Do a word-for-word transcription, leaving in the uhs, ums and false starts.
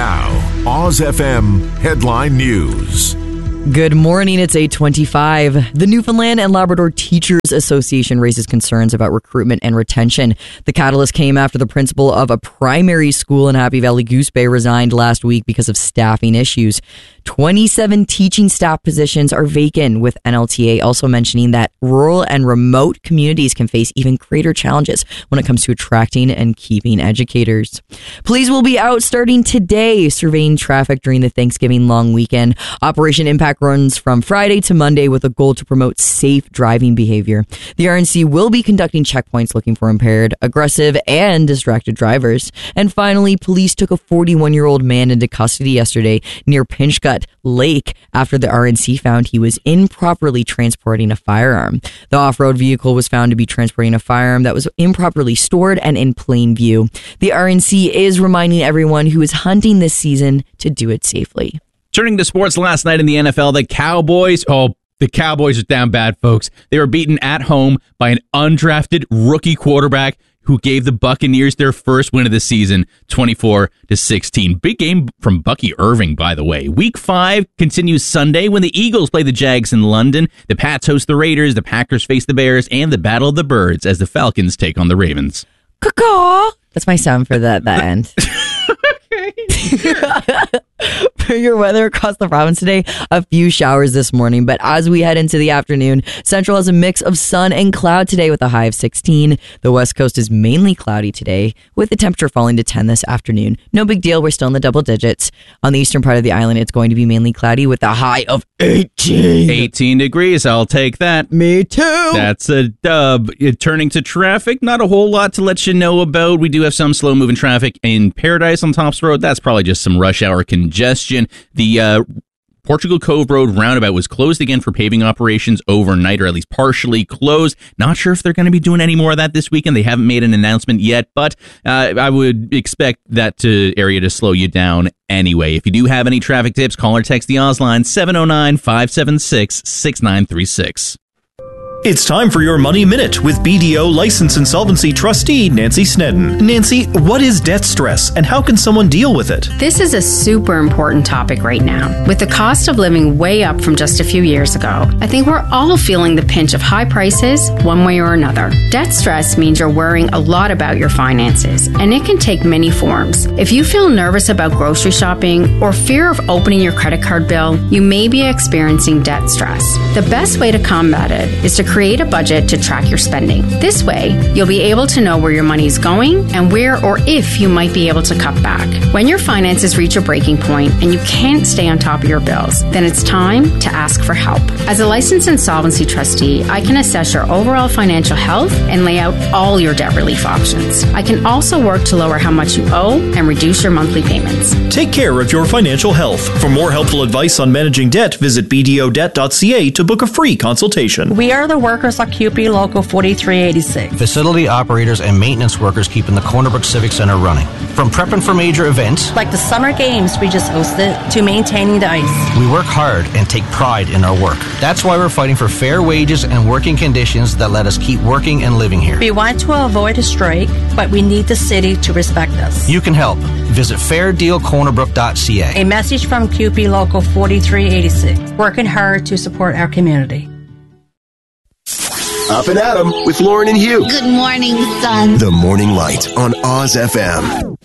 Now, Oz F M Headline News. Good morning, it's eight twenty-five. The Newfoundland and Labrador Teachers Association raises concerns about recruitment and retention. The catalyst came after the principal of a primary school in Happy Valley Goose Bay resigned last week because of staffing issues. twenty-seven teaching staff positions are vacant, with N L T A also mentioning that rural and remote communities can face even greater challenges when it comes to attracting and keeping educators. Police will be out starting today surveying traffic during the Thanksgiving long weekend. Operation Impact runs from Friday to Monday with a goal to promote safe driving behavior. The R N C will be conducting checkpoints looking for impaired, aggressive, and distracted drivers. And finally, police took a forty-one-year-old man into custody yesterday near Pinchgut Lake after the R N C found he was improperly transporting a firearm. The off-road vehicle was found to be transporting a firearm that was improperly stored and in plain view. The R N C is reminding everyone who is hunting this season to do it safely. Turning to sports last night in the N F L, the Cowboys, oh, the Cowboys are down bad, folks. They were beaten at home by an undrafted rookie quarterback who gave the Buccaneers their first win of the season, twenty-four to sixteen. Big game from Bucky Irving, by the way. Week five continues Sunday when the Eagles play the Jags in London. The Pats host the Raiders, the Packers face the Bears, and the Battle of the Birds as the Falcons take on the Ravens. Caw-caw. That's my sound for that, that end. For your weather across the province today, a few showers this morning, but as we head into the afternoon, Central has a mix of sun and cloud today with a high of sixteen. The West Coast is mainly cloudy today with the temperature falling to ten this afternoon. No big deal, we're still in the double digits. On the eastern part of the island, it's going to be mainly cloudy with a high of eighteen. eighteen degrees, I'll take that. Me too. That's a dub. Turning to traffic, not a whole lot to let you know about. We do have some slow moving traffic in Paradise on Tops Road. That's probably just some rush hour congestion. The uh, Portugal Cove Road roundabout was closed again for paving operations overnight, or at least partially closed. Not sure if they're going to be doing any more of that this weekend. They haven't made an announcement yet, but uh, I would expect that to, area to slow you down anyway. If you do have any traffic tips, call or text the Oz line seven oh nine, five seven six, six nine three six. It's time for your Money Minute with B D O License Insolvency Trustee Nancy Snedden. Nancy, what is debt stress and how can someone deal with it? This is a super important topic right now. With the cost of living way up from just a few years ago, I think we're all feeling the pinch of high prices one way or another. Debt stress means you're worrying a lot about your finances, and it can take many forms. If you feel nervous about grocery shopping or fear of opening your credit card bill, you may be experiencing debt stress. The best way to combat it is to create a budget to track your spending. This way, you'll be able to know where your money is going and where or if you might be able to cut back. When your finances reach a breaking point and you can't stay on top of your bills, then it's time to ask for help. As a licensed insolvency trustee, I can assess your overall financial health and lay out all your debt relief options. I can also work to lower how much you owe and reduce your monthly payments. Take care of your financial health. For more helpful advice on managing debt, visit b d o debt dot c a to book a free consultation. We are the workers at C U P E Local forty-three eighty-six. Facility operators and maintenance workers keeping the Corner Brook Civic Center running. From prepping for major events, like the summer games we just hosted, to maintaining the ice. We work hard and take pride in our work. That's why we're fighting for fair wages and working conditions that let us keep working and living here. We want to avoid a strike, but we need the city to respect us. You can help. Visit fair deal corner brook dot c a. A message from C U P E Local forty-three eighty-six, working hard to support our community. Up and Adam with Lauren and Hugh. Good morning, son. The Morning Light on Oz F M.